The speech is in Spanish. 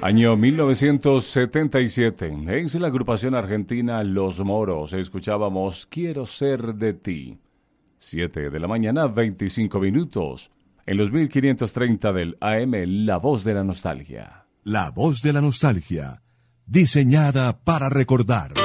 Año 1977. Es la agrupación argentina Los Moros. Escuchábamos Quiero ser de ti. 7 de la mañana, 25 minutos. En los 1530 del AM, La Voz de la Nostalgia. La Voz de la Nostalgia. Diseñada para recordar.